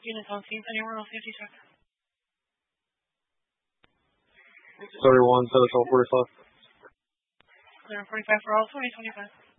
Units on scene, anywhere else, safety check. 31, Southern 45. Clear 45 for all, 2025.